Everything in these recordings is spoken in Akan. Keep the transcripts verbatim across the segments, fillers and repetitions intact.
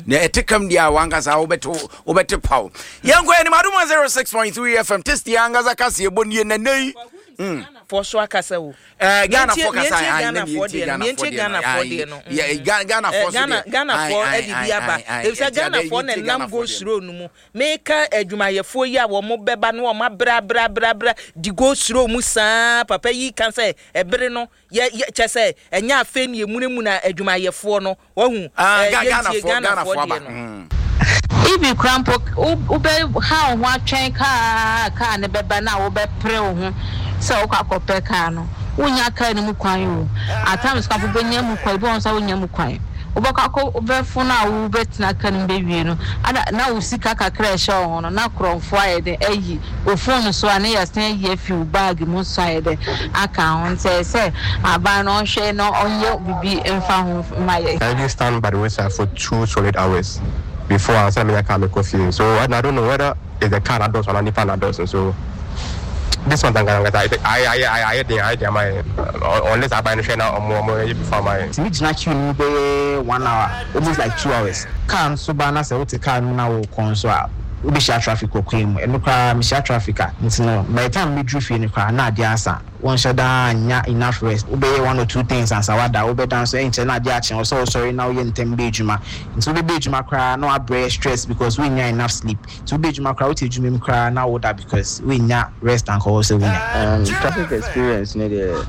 na etekam dia wangasa obeto obete paw yanko eni madum zero six point three F M test yanga kase ebonnie na nei mm for so akasa wo eh Ghana for kasa ai na for de Ghana for de no yeah Ghana for Ghana Ghana for edi aba e say Ghana for na nam go suro no mu meka adwumayefo yi a wo mo beba no wo ma bra bra bra bra di go suro mu saa papa yi kan say ebere no ye che say enya afa ni emunemu na adwumayefo no wo hu Ghana for Ghana for aba ibi crampo ube ha ho atwen ka ka ne beba na wo be pre wo ho se wo kwakope ka no wonya ka ni mu kwan o atams ka bo nya mu kwan bo on sa wonya mu kwan obaka ko obefo na wo betina ka ni bewie no ada na wo sika kakra ehye ho no na kromfo ayede eyi ofon so ane yasen yi afi bag mu so ayede aka on say say aba no hwe no onye bibi emfa ho maye. I did stand by the wayside for two solid hours before I said me I can't coffee. So I, I don't know whether it's the car that does or not that does. So this one thing I I I I I think I my unless I buy the train or more more before my. Me just you be one hour, almost like two hours. Car so bana say what the car now will console. We share traffic okwem e no kra me share traffic a ntino by the time me drive in kra na dia asa won shada nya enough rest we be one or two things and sawada we be dance so enche na dia achen so sorry now ye ntem be adwuma nso we be adwuma kra no abre stress because we nya enough sleep so be adwuma kra we te adwuma kra na woda because we nya rest and call so we nya um traffic experience ne dey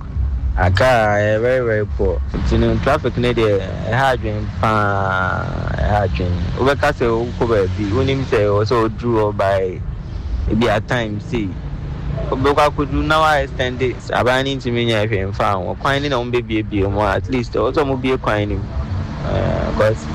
aka very very poor you know traffic ne dey hardwin pa hardwin we ka say o ko be onim say o so drew by maybe at times see we ka could do now extend it abani ntimi nya efe mfa won kwan ni na on be bie mo at least also mo bie kwan ni because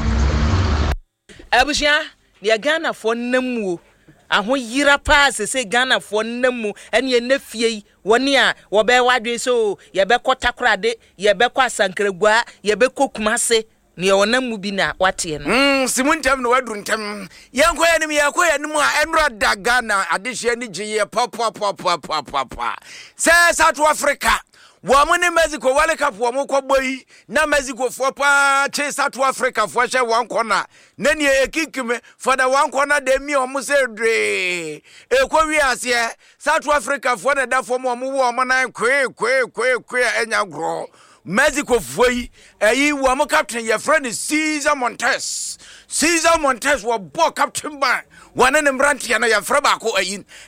abusia ne Ghana for namuo aho yira pa se Ghana for namu ene na fie woni a wo be wadwe so ye be kotakorade ye be kwa sankragua ye be kokumase ne wonamu bi na wate no mm simuntem no wadu ntem yanko enim yakoya nim a enro da Ghana adehia ni giye pop pop pop pop pop se South Africa wo mo ne Mexico World Cup wo mo kwoboi na Mexico fo pa che South Africa fo hye one corner na ne ekikime for the one corner de mi o mo se dre e ko wi ase South Africa fo na da fo mo mo wo mo nan kwe kwe kwe kwe enya gro Mexico fo yi eyi wo mo captain ye friend Cesar Montes Cesar Montes wo bo captain ba wane ne mrantia na ye fra ba ko ayin